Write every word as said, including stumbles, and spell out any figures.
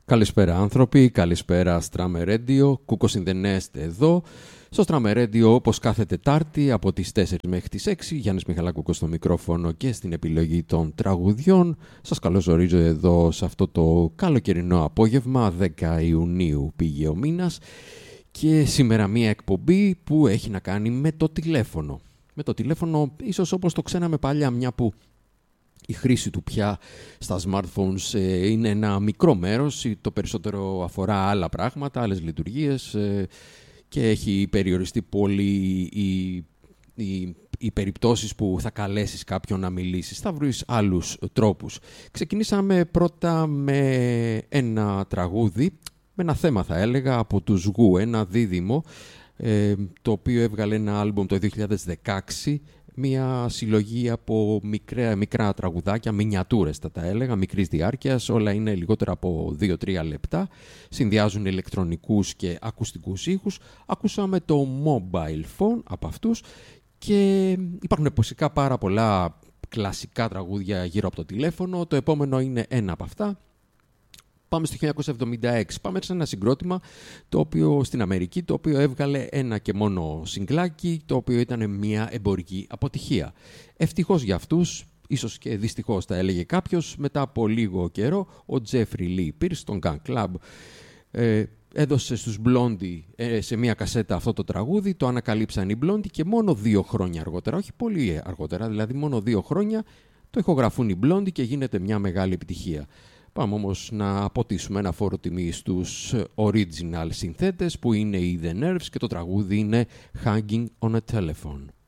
Καλησπέρα άνθρωποι, καλησπέρα Στράμε Radio, Κούκος in the Nest εδώ. Στο Στράμε Radio, όπως κάθε Τετάρτη από τις τέσσερις μέχρι τις έξι, Γιάννης Μιχαλάκουκος στο μικρόφωνο και στην επιλογή των τραγουδιών. Σας καλωσορίζω εδώ σε αυτό το καλοκαιρινό απόγευμα, δέκα Ιουνίου πήγε ο μήνας, και σήμερα μία εκπομπή που έχει να κάνει με το τηλέφωνο. Με το τηλέφωνο ίσως όπως το ξέραμε παλιά, μια που η χρήση του πια στα smartphones ε, είναι ένα μικρό μέρος, το περισσότερο αφορά άλλα πράγματα, άλλες λειτουργίες ε, και έχει περιοριστεί πολύ οι, οι, οι περιπτώσεις που θα καλέσεις κάποιον να μιλήσεις. Θα βρεις άλλους τρόπους. Ξεκινήσαμε πρώτα με ένα τραγούδι, με ένα θέμα θα έλεγα, από τους Γου, ένα δίδυμο, ε, το οποίο έβγαλε ένα άλμπουμ το δύο χιλιάδες δεκαέξι, μια συλλογή από μικρά, μικρά τραγουδάκια, μινιατούρες θα τα έλεγα, μικρής διάρκειας, όλα είναι λιγότερα από δύο τρία λεπτά, συνδυάζουν ηλεκτρονικούς και ακουστικούς ήχους. Ακούσαμε το Mobile Phone από αυτούς και υπάρχουν φυσικά πάρα πολλά κλασικά τραγούδια γύρω από το τηλέφωνο. Το επόμενο είναι ένα από αυτά. Πάμε στο χίλια εννιακόσια εβδομήντα έξι. Πάμε σε ένα συγκρότημα το οποίο, στην Αμερική, το οποίο έβγαλε ένα και μόνο συγκλάκι, το οποίο ήταν μια εμπορική αποτυχία. Ευτυχώς για αυτούς, ίσως και δυστυχώς θα έλεγε κάποιος, μετά από λίγο καιρό, ο Τζέφρι Λι Πίρς, στον Gun Club, ε, έδωσε στους Blondie ε, σε μια κασέτα αυτό το τραγούδι, το ανακαλύψαν οι Blondie και μόνο δύο χρόνια αργότερα, όχι πολύ αργότερα, δηλαδή μόνο δύο χρόνια, το ηχογραφούν οι Blondie και γίνεται μια μεγάλη επιτυχία. Πάμε όμως να αποτίσουμε ένα φόρο τιμή στους original συνθέτες που είναι οι The Nerves και το τραγούδι είναι Hanging on a Telephone.